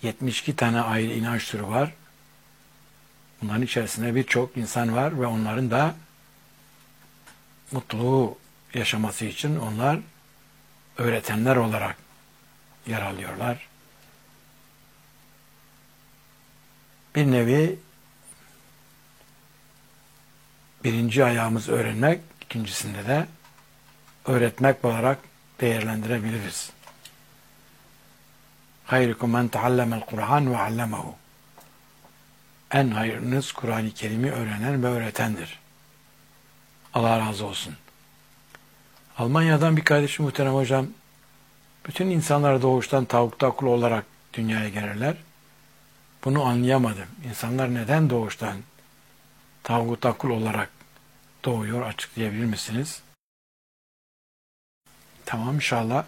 72 tane ayrı inanç türü var. Bunların içerisinde birçok insan var ve onların da mutluluğu yaşaması için onlar öğretenler olarak yer alıyorlar. Bir nevi birinci ayağımız öğrenmek, ikincisinde de öğretmek olarak değerlendirebiliriz. Hayrukum men teallemel Kur'an ve allemehu. En hayırınız Kur'an-ı Kerim'i öğrenen ve öğretendir. Allah razı olsun. Almanya'dan bir kardeşim, muhterem hocam, bütün insanlar doğuştan tavukta kul olarak dünyaya gelirler. Bunu anlayamadım. İnsanlar neden doğuştan tavukta kul olarak doğuyor, açıklayabilir misiniz? Tamam, inşallah.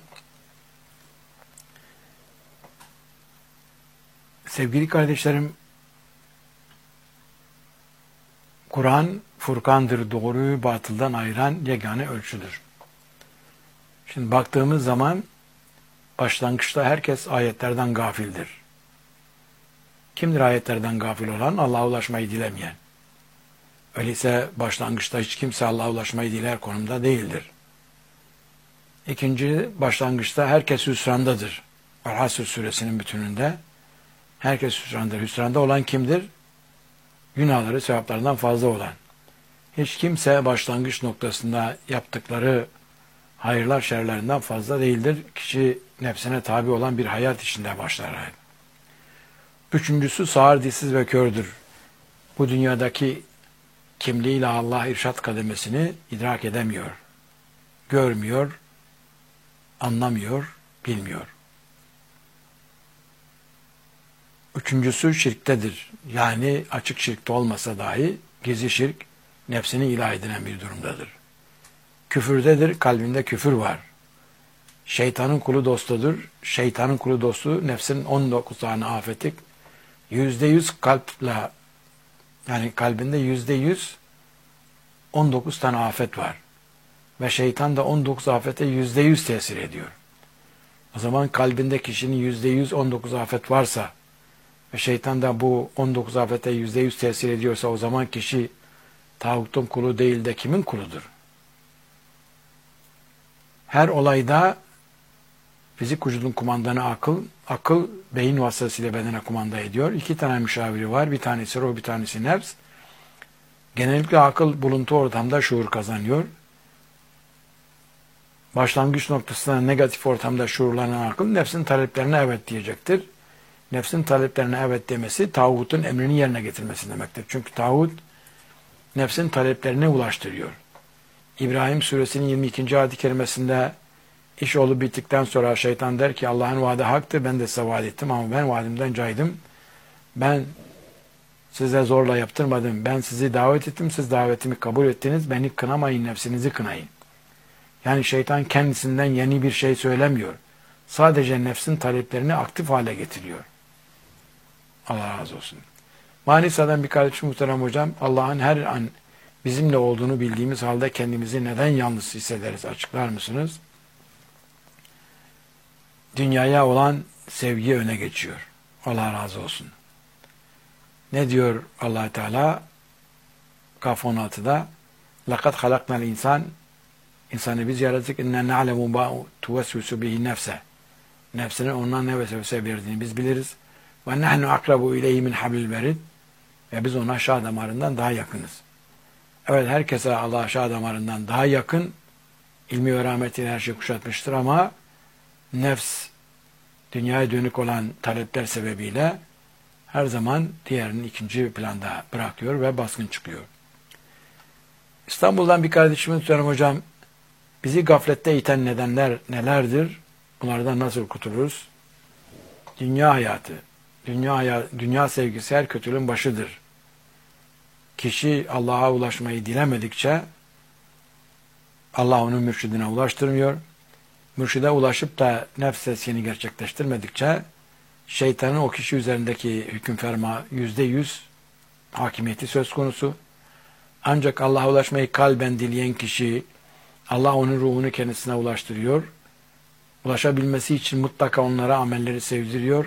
Sevgili kardeşlerim, Kur'an Furkan'dır, doğruyu batıldan ayıran yegane ölçüdür. Şimdi baktığımız zaman başlangıçta herkes ayetlerden gafildir. Kimdir ayetlerden gafil olan? Allah'a ulaşmayı dilemeyen. Öyleyse başlangıçta hiç kimse Allah'a ulaşmayı diler konumda değildir. İkinci, başlangıçta herkes hüsrandadır. El-Hasr suresinin bütününde herkes hüsrandadır. Hüsranda olan kimdir? Günahları sevaplarından fazla olan. Hiç kimse başlangıç noktasında yaptıkları hayırlar şerlerinden fazla değildir. Kişi nefsine tabi olan bir hayat içinde başlar. Üçüncüsü, sağır, dilsiz ve kördür. Bu dünyadaki kimliğiyle Allah irşat kademesini idrak edemiyor. Görmüyor, anlamıyor, bilmiyor. Üçüncüsü şirktedir. Yani açık şirkte olmasa dahi gizli şirk nefsini ilah edinen bir durumdadır. Küfürdedir, kalbinde küfür var. Şeytanın kulu dostudur. Şeytanın kulu dostu nefsin 19 tane afeti %100 kalple, yani kalbinde %100 19 tane afet var. Ve şeytan da 19 afete %100 tesir ediyor. O zaman kalbinde kişinin %100 19 afet varsa ve şeytan da bu 19 afete %100 tesir ediyorsa, o zaman kişi tağutun kulu değil de kimin kuludur? Her olayda fizik vücudun kumandanı akıl, akıl beyin vasıtasıyla bedene kumanda ediyor. 2 tane müşaviri var. Bir tanesi ruh, bir tanesi nefs. Genellikle akıl buluntu ortamda şuur kazanıyor. Başlangıç noktasında negatif ortamda şuurlanan akıl nefsin taleplerine evet diyecektir. Nefsin taleplerine evet demesi tağutun emrini yerine getirmesi demektir. Çünkü tağut nefsin taleplerine ulaştırıyor. İbrahim suresinin 22. ayet-i kerimesinde iş olup bittikten sonra şeytan der ki Allah'ın vaadi haktır, ben de size vaat ettim ama ben vaadimden caydım. Ben size zorla yaptırmadım. Ben sizi davet ettim, siz davetimi kabul ettiniz. Beni kınamayın, nefsinizi kınayın. Yani şeytan kendisinden yeni bir şey söylemiyor. Sadece nefsin taleplerini aktif hale getiriyor. Allah razı olsun. Manisa'dan bir kardeşim, muhterem hocam, Allah'ın her an bizimle olduğunu bildiğimiz halde kendimizi neden yalnız hissederiz, açıklar mısınız? Dünyaya olan sevgi öne geçiyor. Allah razı olsun. Ne diyor Allah Teala? Kaf 16'da لَقَدْ خَلَقْنَا الْاِنْسَانِ İnsanı biz yarattık. اِنَّا نَعْلَمُ مَا تُوَسْوِسُ بِهِ نَفْسَ Nefsine ondan ne vesvese verdiğini biz biliriz. وَنَحْنُ أَقْرَبُ اِلَيْهِ مِنْ حَبْلِ الْوَرِيدِ Ve biz ona şah damarından daha yakınız. Evet, herkese Allah şah damarından daha yakın, ilmi ve rahmetiyle her şey kuşatmıştır ama nefs, dünyaya dönük olan talepler sebebiyle her zaman diğerinin ikinci planda bırakıyor ve baskın çıkıyor. İstanbul'dan bir kardeşimiz soruyorum, hocam, bizi gaflette iten nedenler nelerdir? Bunlardan nasıl kurtuluruz? Dünya hayatı, dünya sevgisi her kötülüğün başıdır. Kişi Allah'a ulaşmayı dilemedikçe Allah onun mürşidine ulaştırmıyor. Mürşide ulaşıp da nefs sesini gerçekleştirmedikçe şeytanın o kişi üzerindeki hüküm ferma %100 hakimiyeti söz konusu. Ancak Allah'a ulaşmayı kalben dileyen kişi, Allah onun ruhunu kendisine ulaştırıyor. Ulaşabilmesi için mutlaka onlara amelleri sevdiriyor.